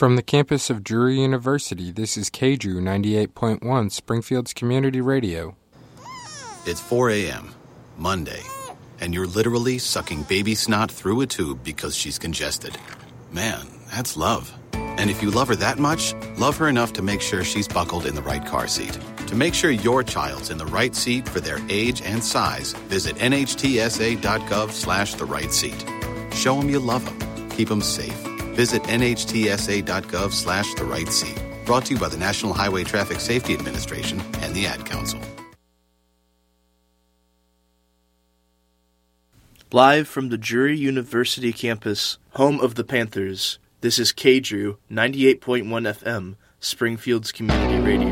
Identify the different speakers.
Speaker 1: From the campus of Drury University, this is KDRU 98.1, Springfield's Community Radio.
Speaker 2: It's 4 a.m., Monday, and you're literally sucking baby snot through a tube because she's congested. Man, that's love. And if you love her that much, love her enough to make sure she's buckled in the right car seat. To make sure your child's in the right seat for their age and size, visit nhtsa.gov/the right seat. Show them you love them. Keep them safe. Visit nhtsa.gov/the right seat. Brought to you by the National Highway Traffic Safety Administration and the Ad Council.
Speaker 3: Live from the Drury University campus, home of the Panthers, this is KDRU 98.1 FM, Springfield's Community Radio.